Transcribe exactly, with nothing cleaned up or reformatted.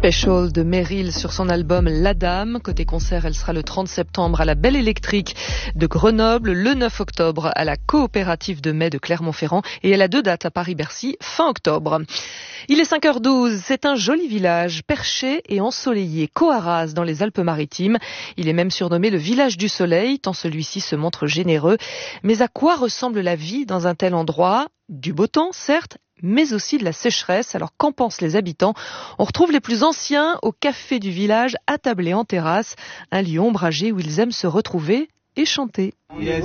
Special de Meryl sur son album La Dame. Côté concert, elle sera le trente septembre à la Belle Électrique de Grenoble, le neuf octobre à la Coopérative de Mai de Clermont-Ferrand et elle a deux dates à Paris-Bercy fin octobre. Il est cinq heures douze, c'est un joli village perché et ensoleillé, Coarraze dans les Alpes-Maritimes. Il est même surnommé le village du soleil, tant celui-ci se montre généreux. Mais à quoi ressemble la vie dans un tel endroit ? Du beau temps, certes, mais aussi de la sécheresse. Alors qu'en pensent les habitants ? On retrouve les plus anciens au café du village, attablés en terrasse, un lieu ombragé où ils aiment se retrouver et chanter. Yes,